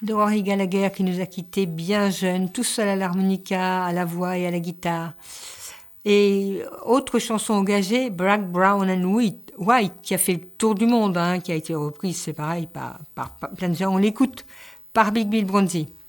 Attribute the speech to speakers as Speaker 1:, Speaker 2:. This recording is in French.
Speaker 1: de Rory Gallagher qui nous a quittés bien jeunes, tout seul à l'harmonica, à la voix et à la guitare. Et autre chanson engagée, Black, Brown and White, qui a fait le tour du monde, qui a été reprise, c'est pareil, par plein de gens. On l'écoute par Big Bill Bronzy.